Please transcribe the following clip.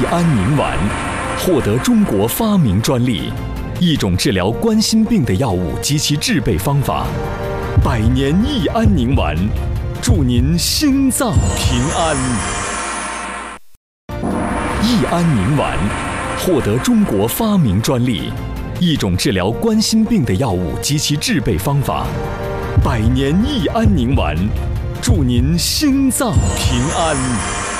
益安宁丸获得中国发明专利，一种治疗冠心病的药物及其制备方法。百年益安宁丸，祝您心脏平安。益安宁丸获得中国发明专利，一种治疗冠心病的药物及其制备方法。百年益安宁丸，祝您心脏平安。